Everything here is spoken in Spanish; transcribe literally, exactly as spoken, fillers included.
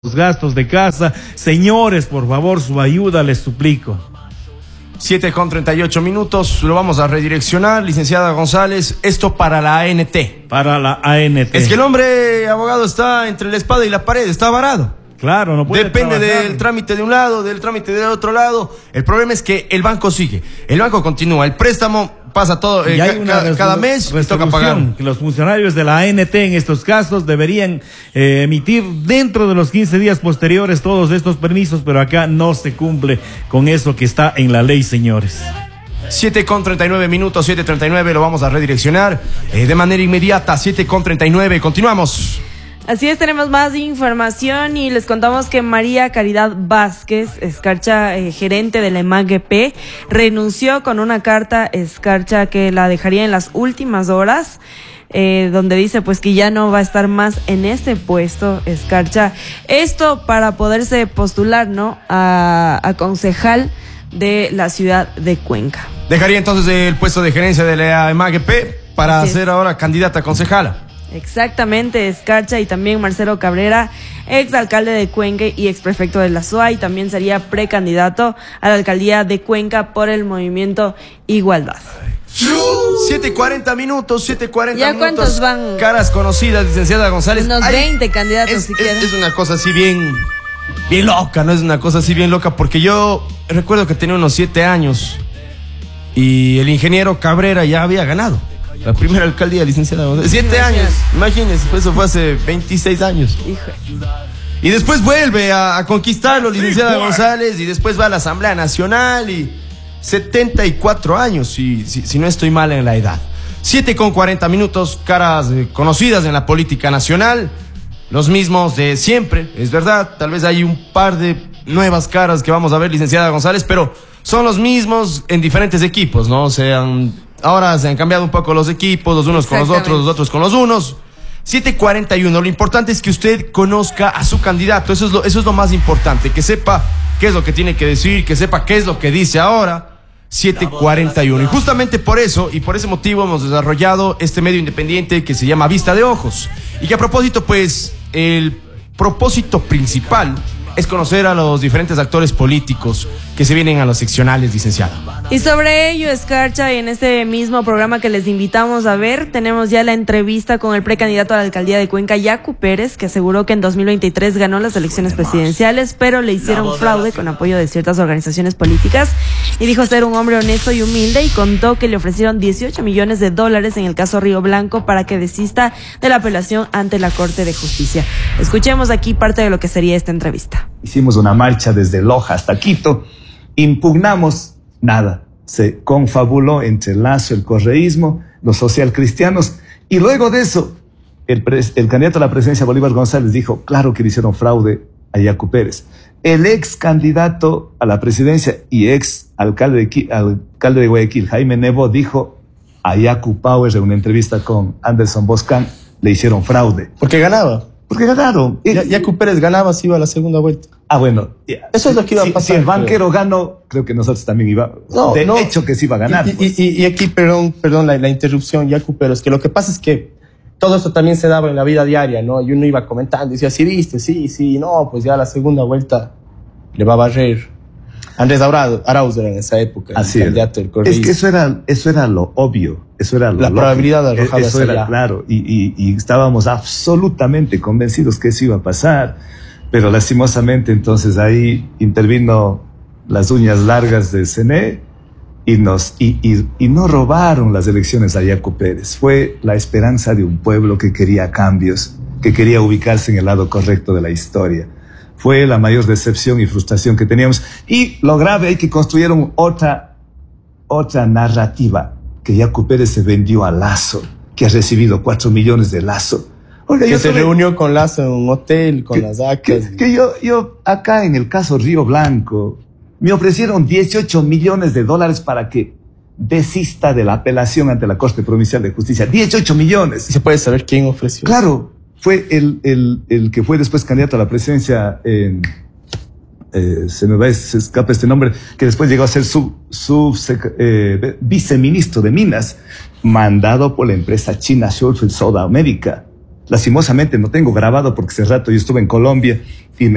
los gastos de casa. Señores, por favor, su ayuda, les suplico. siete con treinta y ocho minutos, lo vamos a redireccionar, licenciada González, esto para la A N T. Para la A N T. Es que el hombre abogado está entre la espada y la pared, está varado. Claro, no puede Depende trabajar. del trámite de un lado, del trámite del otro lado. El problema es que el banco sigue, el banco continúa, el préstamo pasa todo, eh, Y hay una ca cada mes les toca pagar. Que los funcionarios de la A N T en estos casos deberían eh, emitir dentro de los quince días posteriores todos estos permisos, pero acá no se cumple con eso que está en la ley, señores. siete con treinta y nueve minutos, siete treinta y nueve, lo vamos a redireccionar eh, de manera inmediata. Siete con treinta y nueve, continuamos. Así es, tenemos más información y les contamos que María Caridad Vázquez, escarcha eh, gerente de la EMAGP, renunció con una carta escarcha que la dejaría en las últimas horas, eh, donde dice pues que ya no va a estar más en este puesto, escarcha. Esto para poderse postular, ¿no?, a, a concejal de la ciudad de Cuenca. Dejaría entonces el puesto de gerencia de la EMAGP para ser ahora candidata a concejala. Exactamente, escarcha, y también Marcelo Cabrera, exalcalde de Cuenca y exprefecto de la S U A, y también sería precandidato a la alcaldía de Cuenca por el movimiento Igualdad. siete cuarenta minutos, siete cuarenta ¿Ya minutos. cuántos van? Caras conocidas, licenciada González. Unos Ay, veinte candidatos es, siquiera. es, es una cosa así bien, bien loca, ¿no? Es una cosa así bien loca, porque yo recuerdo que tenía unos siete años y el ingeniero Cabrera ya había ganado la primera alcaldía, licenciada González. Siete años, imagínense, pues eso fue hace veintiséis años. Hijo. Y después vuelve a, a conquistarlo, licenciada González, y después va a la Asamblea Nacional y setenta y cuatro años, si, si, si no estoy mal en la edad. siete con cuarenta minutos, caras eh, conocidas en la política nacional, los mismos de siempre, es verdad, tal vez hay un par de nuevas caras que vamos a ver, licenciada González, pero son los mismos en diferentes equipos, ¿no? O sea, ahora se han cambiado un poco los equipos, los unos con los otros, los otros con los unos. siete cuarenta y uno, lo importante es que usted conozca a su candidato, eso es lo, eso es lo más importante, que sepa qué es lo que tiene que decir, que sepa qué es lo que dice ahora. siete cuarenta y uno, y justamente por eso y por ese motivo hemos desarrollado este medio independiente que se llama Vista de Ojos, y que a propósito, pues, el propósito principal es conocer a los diferentes actores políticos que se vienen a los seccionales, licenciada. Y sobre ello, escarcha, y en este mismo programa que les invitamos a ver, tenemos ya la entrevista con el precandidato a la alcaldía de Cuenca, Yacu Pérez, que aseguró que en dos mil veintitrés ganó las elecciones presidenciales, pero le hicieron fraude con apoyo de ciertas organizaciones políticas, y dijo ser un hombre honesto y humilde, y contó que le ofrecieron dieciocho millones de dólares en el caso Río Blanco para que desista de la apelación ante la Corte de Justicia. Escuchemos aquí parte de lo que sería esta entrevista. Hicimos una marcha desde Loja hasta Quito, impugnamos, nada, se confabuló entre Lazo, el correísmo, los socialcristianos, y luego de eso, el, pres, el candidato a la presidencia, Bolívar González, dijo, claro que le hicieron fraude a Yacu Pérez. El ex candidato a la presidencia y ex alcalde de, alcalde de Guayaquil, Jaime Nebo, dijo a Yacu Power en una entrevista con Anderson Boscan, le hicieron fraude. Porque ganaba. Porque ganaron. Ya, Yacu Pérez ganaba si iba a la segunda vuelta. Ah, bueno. Eso es lo que iba si, a pasar. Si el banquero creo. ganó, creo que nosotros también iba. No, de no. hecho que sí iba a ganar. Y, pues. y, y, y aquí, perdón, perdón la, la interrupción, Yacu, pero es que lo que pasa es que todo esto también se daba en la vida diaria, ¿no? Y uno iba comentando, decía, sí, viste, sí, sí, no, pues ya la segunda vuelta le va a barrer. Andrés Arauz era en esa época. Así el candidato del correísmo. Es que eso era, eso era lo obvio. Eso era lo La lógico. probabilidad arrojaba Eso hacia era allá. claro. Y, y, y estábamos absolutamente convencidos que eso iba a pasar. Pero lastimosamente entonces ahí intervino las uñas largas del C N E y nos, y, y, y no robaron las elecciones a Yacu Pérez. Fue la esperanza de un pueblo que quería cambios, que quería ubicarse en el lado correcto de la historia. Fue la mayor decepción y frustración que teníamos. Y lo grave es que construyeron otra, otra narrativa, que Yacu Pérez se vendió a Lazo, que ha recibido cuatro millones de Lazo. Oiga, que yo se tuve, reunió con Lazo en un hotel, con que, las actas. Que, que yo, yo, acá en el caso Río Blanco, me ofrecieron dieciocho millones de dólares para que desista de la apelación ante la Corte Provincial de Justicia. dieciocho millones. ¿Y se puede saber quién ofreció? Claro. Fue el, el, el que fue después candidato a la presidencia, en, eh, se me va, se escapa este nombre, que después llegó a ser su, su eh, viceministro de Minas, mandado por la empresa china Sheffield Soda America. Lastimosamente no tengo grabado porque hace rato yo estuve en Colombia y me